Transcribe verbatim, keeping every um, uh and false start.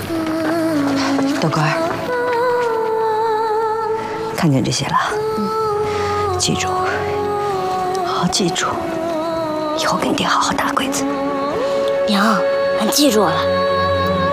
豆哥儿，看见这些了，嗯，记住，好记住，以后给你爹好好打鬼子。 娘，俺记住了。